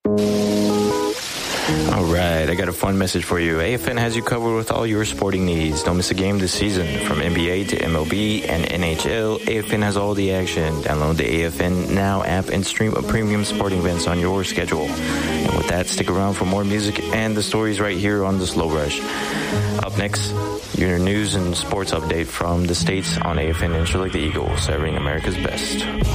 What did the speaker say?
All right, I got a fun message for you. AFN has you covered with all your sporting needs. Don't miss a game this season. From NBA to MLB and NHL, AFN has all the action. Download the AFN Now app and stream premium sporting events on your schedule. And with that, stick around for more music and the stories right here on The Slow Rush. Up next, your news and sports update from the States on AFN and Like the Eagle, serving America's best.